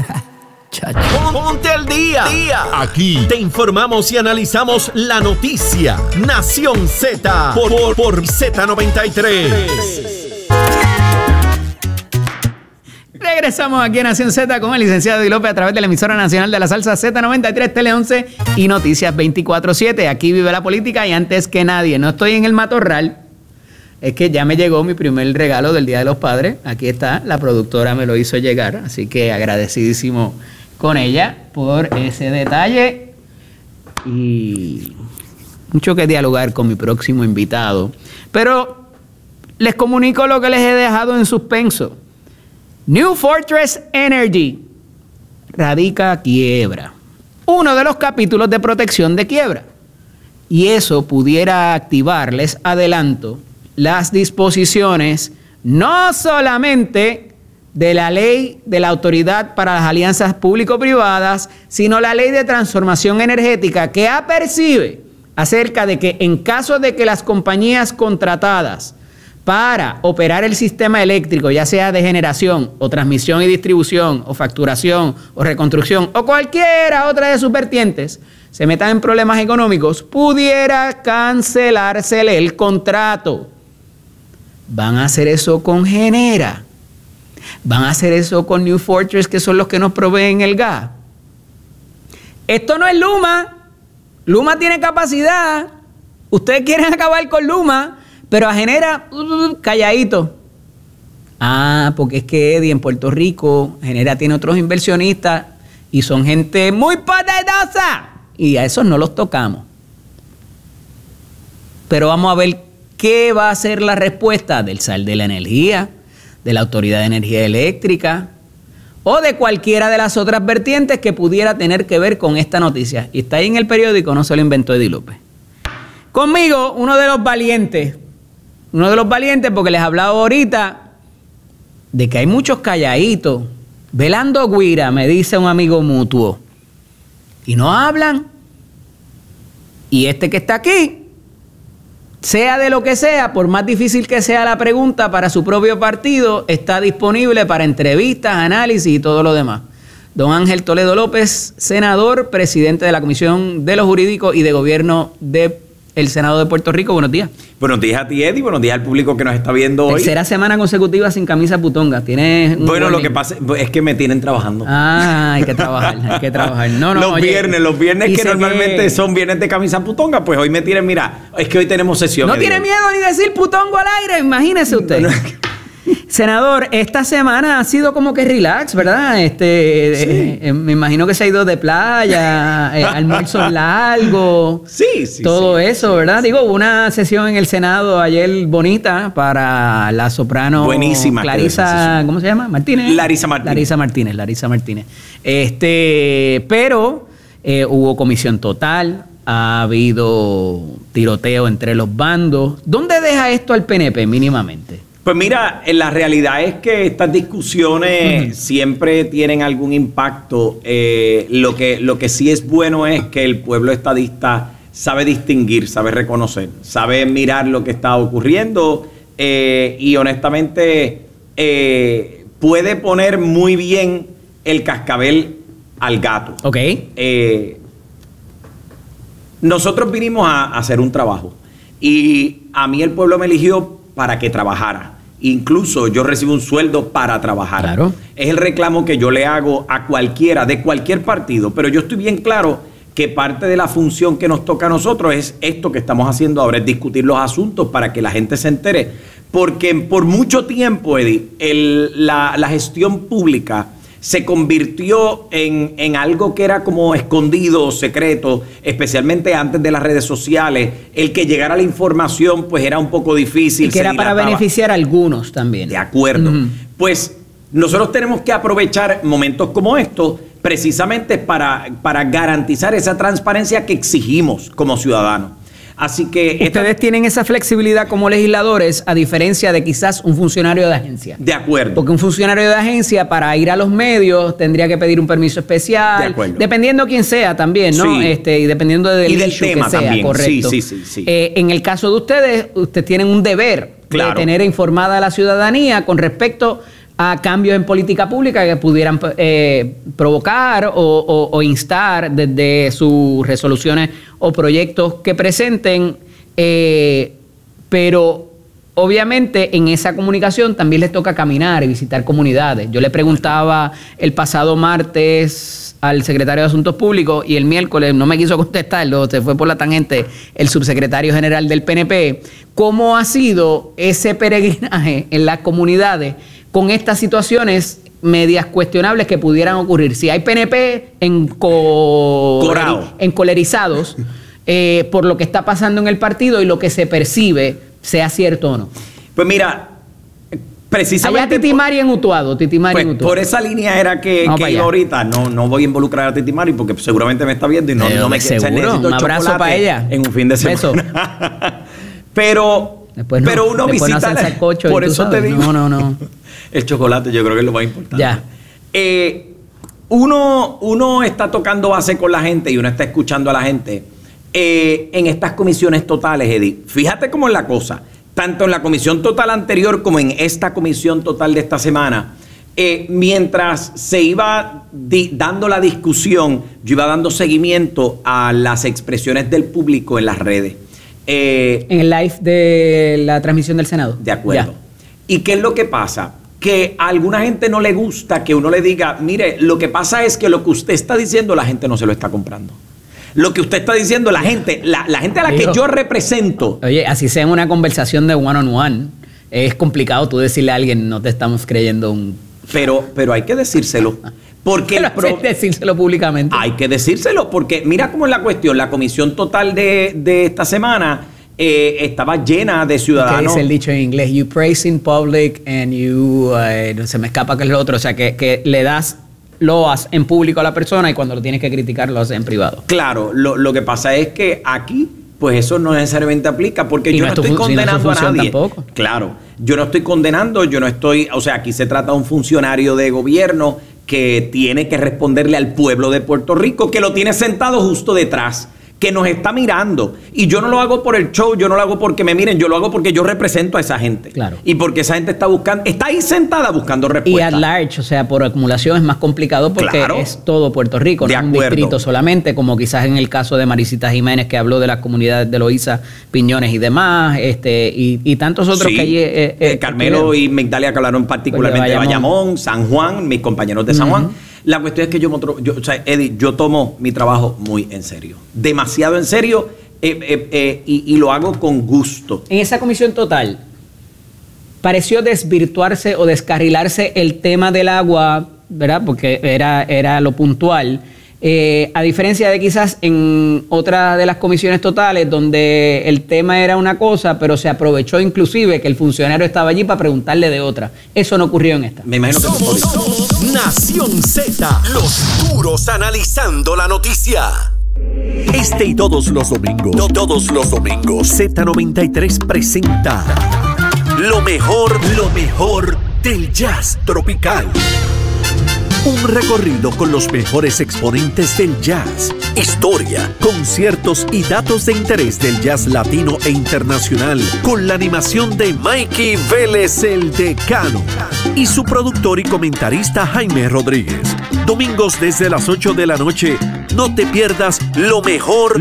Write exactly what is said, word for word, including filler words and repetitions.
Ponte al día. día. Aquí te informamos y analizamos la noticia. Nación Z por, por, por Z noventa y tres. Regresamos aquí a Nación Z con el licenciado Eddie López a través de la emisora nacional de la salsa Z noventa y tres, Tele once y Noticias veinticuatro siete. Aquí vive la política y antes que nadie. No estoy en el matorral. Es que ya me llegó mi primer regalo del Día de los Padres. Aquí está, la productora me lo hizo llegar. Así que agradecidísimo con ella por ese detalle. Y mucho que dialogar con mi próximo invitado. Pero les comunico lo que les he dejado en suspenso. New Fortress Energy radica quiebra. Uno de los capítulos de protección de quiebra. Y eso pudiera activar, les adelanto, las disposiciones no solamente de la ley de la Autoridad para las Alianzas Público-Privadas, sino la ley de transformación energética que apercibe acerca de que en caso de que las compañías contratadas para operar el sistema eléctrico, ya sea de generación o transmisión y distribución o facturación o reconstrucción o cualquiera otra de sus vertientes, se metan en problemas económicos, pudiera cancelársele el contrato. Van a hacer eso con Genera. Van a hacer eso con New Fortress, que son los que nos proveen el gas. Esto no es Luma. Luma tiene capacidad. Ustedes quieren acabar con Luma, pero a Genera, uh, calladito. Ah, porque es que Eddie en Puerto Rico, Genera tiene otros inversionistas y son gente muy poderosa. Y a esos no los tocamos. Pero vamos a ver qué va a ser la respuesta del S A L de la Energía, de la Autoridad de Energía Eléctrica o de cualquiera de las otras vertientes que pudiera tener que ver con esta noticia. Y está ahí en el periódico, no se lo inventó Eddie López. Conmigo, uno de los valientes, uno de los valientes porque les hablaba ahorita de que hay muchos calladitos, velando guira, me dice un amigo mutuo, y no hablan. Y este que está aquí, sea de lo que sea, por más difícil que sea la pregunta para su propio partido, está disponible para entrevistas, análisis y todo lo demás. Don Ángel Toledo López, senador, presidente de la Comisión de los Jurídicos y de Gobierno del Senado de Puerto Rico. Buenos días. Buenos días a ti, Eddie. Buenos días al público que nos está viendo hoy. Tercera semana consecutiva sin camisa putonga. ¿Tienes un bueno, warning? Lo que pasa es que me tienen trabajando. Ah, hay que trabajar, hay que trabajar. No, no, los oye, viernes, los viernes que normalmente que... son viernes de camisa putonga, pues hoy me tienen, mira, es que hoy tenemos sesión. No tiene miedo ni decir putongo al aire, imagínese usted. No, no. Senador, esta semana ha sido como que relax, ¿verdad? Este, sí. eh, eh, me imagino que se ha ido de playa, eh, almuerzos largos, sí, sí, todo sí, eso, sí, ¿verdad? Sí. Digo, una sesión en el Senado ayer bonita para la soprano buenísima, Clarisa, ¿cómo se llama? Martínez. Larisa Martínez. Larisa Martínez, Larisa Martínez. Este, pero eh, hubo comisión total, ha habido tiroteo entre los bandos. ¿Dónde deja esto al P N P mínimamente? Pues mira, la realidad es que estas discusiones uh-huh. siempre tienen algún impacto. Eh, lo que, lo que sí es bueno es que el pueblo estadista sabe distinguir, sabe reconocer, sabe mirar lo que está ocurriendo eh, y honestamente eh, puede poner muy bien el cascabel al gato. Ok. Eh, nosotros vinimos a, a hacer un trabajo y a mí el pueblo me eligió para que trabajara. Incluso yo recibo un sueldo para trabajar. Claro. Es el reclamo que yo le hago a cualquiera, de cualquier partido. Pero yo estoy bien claro que parte de la función que nos toca a nosotros es esto que estamos haciendo ahora, es discutir los asuntos para que la gente se entere. Porque por mucho tiempo, Eddie, el, la, la gestión pública se convirtió en, en algo que era como escondido, secreto, especialmente antes de las redes sociales. El que llegara la información pues era un poco difícil. Y que era para beneficiar a algunos también. De acuerdo. Uh-huh. Pues nosotros tenemos que aprovechar momentos como estos precisamente para, para garantizar esa transparencia que exigimos como ciudadanos. Así que ustedes esta... tienen esa flexibilidad como legisladores, a diferencia de quizás un funcionario de agencia. De acuerdo. Porque un funcionario de agencia para ir a los medios tendría que pedir un permiso especial. De acuerdo. Dependiendo quién sea también, ¿no? Sí. Este, y dependiendo del, y del tema que sea, también. Correcto. Sí, sí, sí, sí. Eh, en el caso de ustedes, ustedes tienen un deber claro. de tener informada a la ciudadanía con respecto a cambios en política pública que pudieran eh, provocar o, o, o instar desde sus resoluciones o proyectos que presenten, eh, pero obviamente en esa comunicación también les toca caminar y visitar comunidades. Yo le preguntaba el pasado martes al secretario de Asuntos Públicos y el miércoles no me quiso contestarlo, se fue por la tangente el subsecretario general del P N P, ¿cómo ha sido ese peregrinaje en las comunidades con estas situaciones medias cuestionables que pudieran ocurrir? Si hay P N P en encolerizados eh, por lo que está pasando en el partido y lo que se percibe, sea cierto o no. Pues mira, precisamente... Allá Titi Mari en Utuado, Titi Mari pues en Utuado. Por esa línea era que, que iba ahorita. No, no voy a involucrar a Titi Mari porque seguramente me está viendo y no, no me seguro. Un abrazo para ella. En un fin de semana. pero, después no, pero uno después visita... No se cocho por eso sabes. te digo. No, no, no. El chocolate yo creo que es lo más importante. Ya. Eh, uno, uno está tocando base con la gente y uno está escuchando a la gente eh, en estas comisiones totales, Eddie. Fíjate cómo es la cosa. Tanto en la comisión total anterior como en esta comisión total de esta semana, eh, mientras se iba di- dando la discusión, yo iba dando seguimiento a las expresiones del público en las redes. Eh, en el live de la transmisión del Senado. De acuerdo. Ya. ¿Y qué es lo que pasa? Que a alguna gente no le gusta que uno le diga, mire, lo que pasa es que lo que usted está diciendo la gente no se lo está comprando. Lo que usted está diciendo, la gente, la, la gente a la Digo, que yo represento. Oye, así sea en una conversación de one on one, es complicado tú decirle a alguien, no te estamos creyendo un... Pero, pero hay que decírselo. Porque Pero el pro- hay que decírselo públicamente. Hay que decírselo, porque mira cómo es la cuestión. La comisión total de, de esta semana eh, estaba llena de ciudadanos. ¿Qué dice el dicho en inglés? You praise in public and you... Uh, no se me escapa que es lo otro. O sea, que, que le das... loas en público a la persona y cuando lo tienes que criticar lo haces en privado. Claro, lo, lo que pasa es que aquí, pues eso no necesariamente aplica, porque y yo no, no estoy fun- condenando si no a nadie. Tampoco. Claro, yo no estoy condenando, yo no estoy, o sea, aquí se trata de un funcionario de gobierno que tiene que responderle al pueblo de Puerto Rico, que lo tiene sentado justo detrás, que nos está mirando. Y yo no lo hago por el show, yo no lo hago porque me miren, yo lo hago porque yo represento a esa gente. Claro. Y porque esa gente está buscando, está ahí sentada buscando Y respuestas. at large, o sea, por acumulación es más complicado porque Claro. es todo Puerto Rico, De no es un acuerdo. distrito solamente, como quizás en el caso de Maricita Jiménez, que habló de las comunidades de Loíza, Piñones y demás, este y, y tantos otros Sí, que allí... Eh, eh, eh, Carmelo y Migdalia que hablaron particularmente de Bayamón. Bayamón, San Juan, mis compañeros de San Juan. La cuestión es que yo, me otro- yo, o sea, Eddie, yo tomo mi trabajo muy en serio, demasiado en serio, eh, eh, eh, y, y lo hago con gusto. En esa comisión total, pareció desvirtuarse o descarrilarse el tema del agua, ¿verdad? Porque era, era lo puntual. Eh, a diferencia de quizás en otra de las comisiones totales, donde el tema era una cosa, pero se aprovechó inclusive que el funcionario estaba allí para preguntarle de otra. Eso no ocurrió en esta. Me imagino que Somos, somos Nación Z, los duros analizando la noticia. Este y todos los domingos, no todos los domingos, Z noventa y tres presenta lo mejor, lo mejor del jazz tropical. Un recorrido con los mejores exponentes del jazz, historia, conciertos y datos de interés del jazz latino e internacional, con la animación de Mikey Vélez el Decano y su productor y comentarista Jaime Rodríguez. Domingos desde las ocho de la noche, no te pierdas lo mejor,